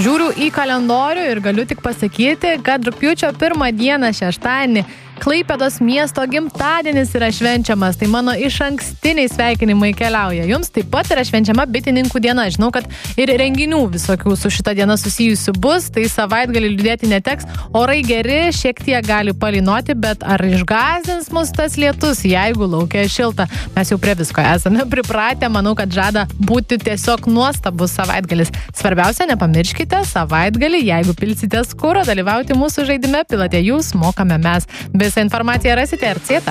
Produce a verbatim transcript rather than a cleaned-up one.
Žiūriu į kalendorių ir galiu tik pasakyti, kad rugpjūčio pirmą dieną šeštadienį Klaipėdos miesto gimtadienis yra švenčiamas, tai mano išankstiniai sveikinimai keliauja. Jums taip pat yra švenčiama bitininkų diena. Žinau, kad ir renginių visokių su šita diena susijusių bus, tai savaitgalį liūdėti neteks. Orai geri, šiek tiek gali palynoti, bet ar išgąsdins mus tas lietus, jeigu laukia šilta? Mes jau prie visko esame pripratę, manau, kad žada būti tiesiog nuostabus savaitgalis. Svarbiausia, nepamirškite savaitgalį, jeigu pilsitės kuro, dalyvauti mūsų žaidime Pilate jūs, mokame mes. Visą informaciją rasite R C.